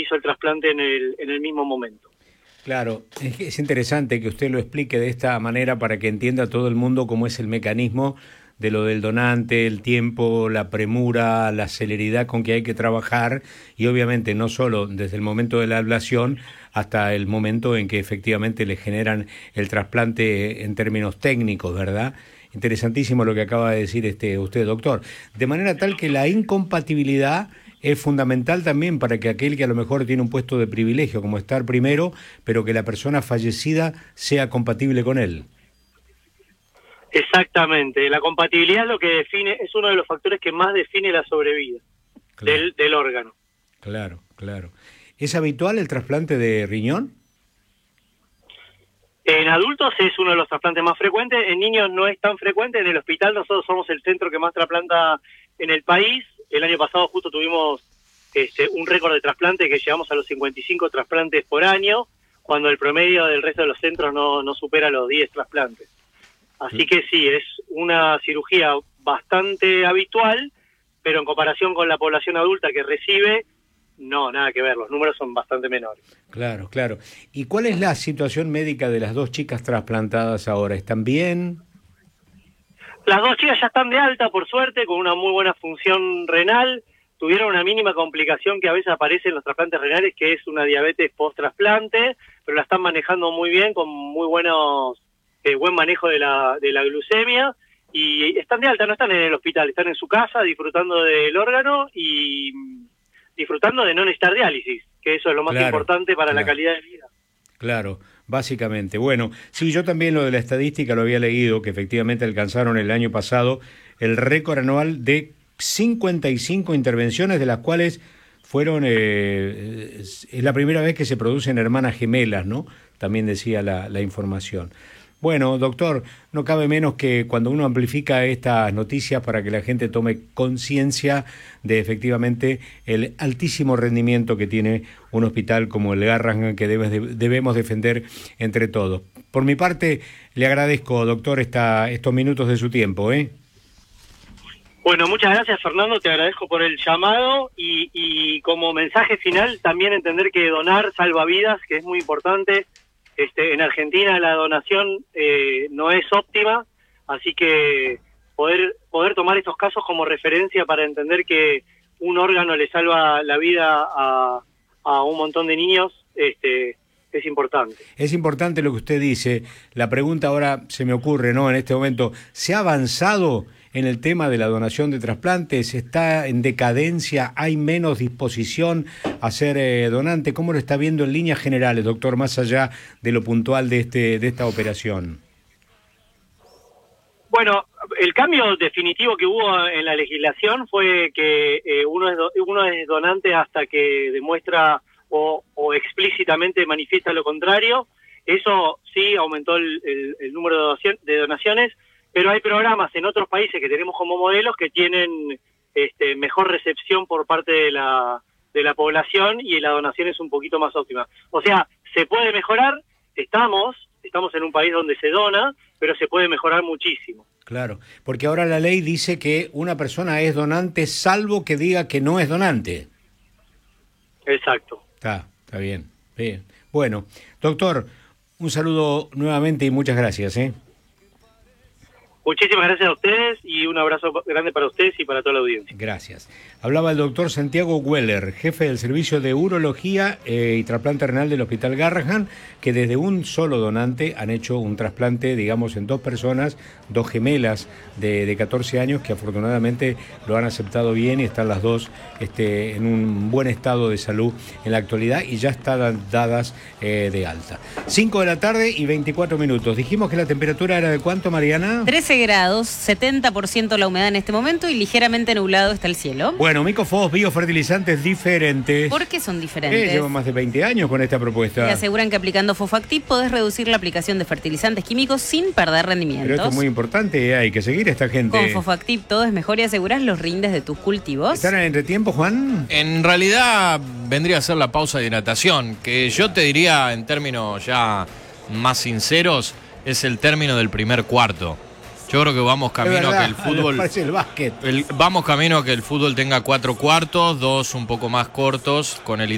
hizo el trasplante en el mismo momento. Claro, es interesante que usted lo explique de esta manera para que entienda todo el mundo cómo es el mecanismo de lo del donante, el tiempo, la premura, la celeridad con que hay que trabajar y obviamente no solo desde el momento de la ablación hasta el momento en que efectivamente le generan el trasplante en términos técnicos, ¿verdad? Interesantísimo lo que acaba de decir usted, doctor. De manera tal que la incompatibilidad es fundamental también para que aquel que a lo mejor tiene un puesto de privilegio como estar primero, pero que la persona fallecida sea compatible con él. Exactamente, la compatibilidad es lo que define, es uno de los factores que más define la sobrevida del órgano. Claro. ¿Es habitual el trasplante de riñón? En adultos es uno de los trasplantes más frecuentes, en niños no es tan frecuente, en el hospital nosotros somos el centro que más trasplanta en el país. El año pasado justo tuvimos un récord de trasplante que llegamos a los 55 trasplantes por año, cuando el promedio del resto de los centros no supera los 10 trasplantes. Así que sí, es una cirugía bastante habitual, pero en comparación con la población adulta que recibe, no, nada que ver, los números son bastante menores. Claro. ¿Y cuál es la situación médica de las dos chicas trasplantadas ahora? ¿Están bien? Las dos chicas ya están de alta, por suerte, con una muy buena función renal. Tuvieron una mínima complicación que a veces aparece en los trasplantes renales, que es una diabetes post-trasplante, pero la están manejando muy bien, con muy buen manejo de la glucemia, y están de alta, no están en el hospital, están en su casa disfrutando del órgano y disfrutando de no necesitar diálisis, que eso es lo más importante para la calidad de vida. Claro, básicamente. Bueno, sí, yo también lo de la estadística lo había leído, que efectivamente alcanzaron el año pasado el récord anual de 55 intervenciones, de las cuales fueron, es la primera vez que se producen hermanas gemelas, ¿no? También decía la información. Bueno, doctor, no cabe menos que cuando uno amplifica estas noticias para que la gente tome conciencia de efectivamente el altísimo rendimiento que tiene un hospital como el Garrahan, que debemos defender entre todos. Por mi parte, le agradezco, doctor, estos minutos de su tiempo, ¿eh? Bueno, muchas gracias, Fernando, te agradezco por el llamado y como mensaje final también entender que donar salva vidas, que es muy importante. En Argentina la donación no es óptima, así que poder tomar estos casos como referencia para entender que un órgano le salva la vida a un montón de niños es importante. Es importante lo que usted dice. La pregunta ahora se me ocurre, ¿no? En este momento, ¿se ha avanzado en el tema de la donación de trasplantes? ¿Está en decadencia? ¿Hay menos disposición a ser donante? ¿Cómo lo está viendo en líneas generales, doctor, más allá de lo puntual de esta operación? Bueno, el cambio definitivo que hubo en la legislación fue que uno es donante hasta que demuestra o explícitamente manifiesta lo contrario. Eso sí aumentó el número de donaciones, pero hay programas en otros países que tenemos como modelos que tienen mejor recepción por parte de la población y la donación es un poquito más óptima. O sea, se puede mejorar, estamos en un país donde se dona, pero se puede mejorar muchísimo. Claro, porque ahora la ley dice que una persona es donante salvo que diga que no es donante. Exacto. Está bien. Bueno, doctor, un saludo nuevamente y muchas gracias, ¿eh? Muchísimas gracias a ustedes y un abrazo grande para ustedes y para toda la audiencia. Gracias. Hablaba el doctor Santiago Weller, jefe del servicio de urología y trasplante renal del Hospital Garrahan, que desde un solo donante han hecho un trasplante, digamos, en dos personas, dos gemelas de 14 años, que afortunadamente lo han aceptado bien y están las dos en un buen estado de salud en la actualidad y ya están dadas de alta. 5 de la tarde y 24 minutos. Dijimos que la temperatura era de ¿cuánto, Mariana? 13 grados, 70% la humedad en este momento y ligeramente nublado está el cielo. Bueno, Micofos, biofertilizantes diferentes. ¿Por qué son diferentes? Llevo más de 20 años con esta propuesta. Y aseguran que aplicando Fofactip podés reducir la aplicación de fertilizantes químicos sin perder rendimientos. Pero esto es muy importante, hay que seguir a esta gente. Con Fofactip todo es mejor y asegurás los rindes de tus cultivos. ¿Están en entretiempo, Juan? En realidad vendría a ser la pausa de hidratación, que yo te diría en términos ya más sinceros, es el término del primer cuarto. Yo creo que vamos camino a que el fútbol. Parece el básquet. Vamos camino a que el fútbol tenga 4 cuartos, 2 un poco más cortos, con el